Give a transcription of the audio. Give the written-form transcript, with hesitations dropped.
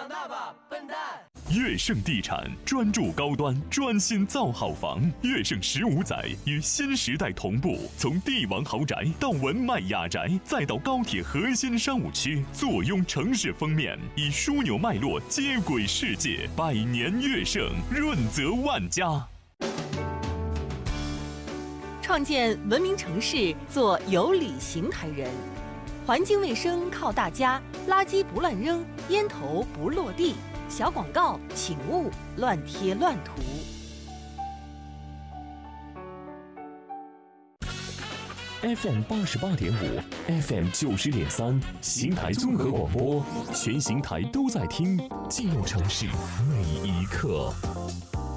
长大吧，笨蛋！ 乐盛地产专注高端，专心造好房。乐盛15载与新时代同步，从帝王豪宅到文迈雅宅，再到高铁核心商务区，坐拥城市封面，以枢纽脉络接轨世界。百年乐盛，润泽万家。 创建文明城市，做有理邢台人。环境卫生靠大家，垃圾不乱扔，烟头不落地。小广告请勿乱贴乱涂。 FM 88.5 ，FM 90.3，邢台综合广播，全邢台都在听，记录城市每一刻。